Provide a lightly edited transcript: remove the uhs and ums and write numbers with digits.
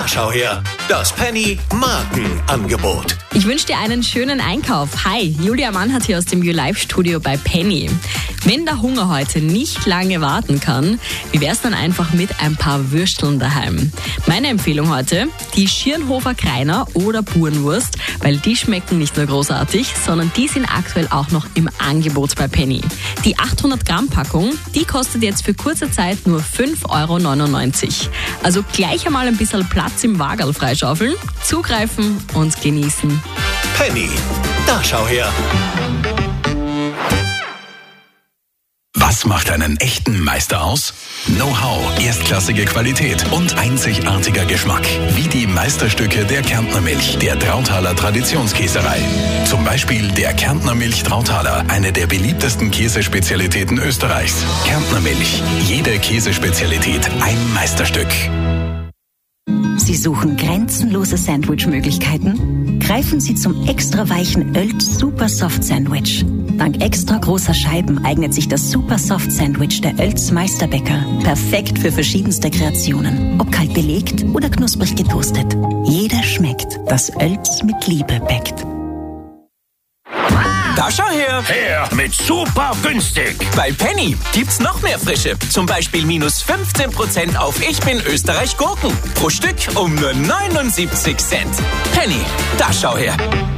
Da schau her, das Penny Markenangebot. Ich wünsche dir einen schönen Einkauf. Hi, Julia Mannhardt hier aus dem YouLife-Studio bei Penny. Wenn der Hunger heute nicht lange warten kann, wie wär's dann einfach mit ein paar Würsteln daheim? Meine Empfehlung heute, die Schirnhofer Kreiner oder Burenwurst, weil die schmecken nicht nur großartig, sondern die sind aktuell auch noch im Angebot bei Penny. Die 800 Gramm Packung, die kostet jetzt für kurze Zeit nur 5,99 €. Also gleich einmal ein bisschen Platz im Wagerl freischaufeln, zugreifen und genießen. Penny, da schau her. Was macht einen echten Meister aus? Know-how, erstklassige Qualität und einzigartiger Geschmack. Wie die Meisterstücke der Kärntner Milch, der Trautaler Traditionskäserei. Zum Beispiel der Kärntner Milch Trautaler, eine der beliebtesten Käsespezialitäten Österreichs. Kärntner Milch, jede Käsespezialität ein Meisterstück. Sie suchen grenzenlose Sandwich-Möglichkeiten? Greifen Sie zum extra weichen Oelz Super Soft Sandwich. Dank extra großer Scheiben eignet sich das Super Soft Sandwich der Oelz Meisterbäcker perfekt für verschiedenste Kreationen. Ob kalt belegt oder knusprig getoastet. Jeder schmeckt, das Oelz mit Liebe bäckt. Da schau her! Her mit super günstig! Bei Penny gibt's noch mehr Frische. Zum Beispiel minus 15% auf Ich bin Österreich Gurken. Pro Stück um nur 79 Cent. Penny, da schau her!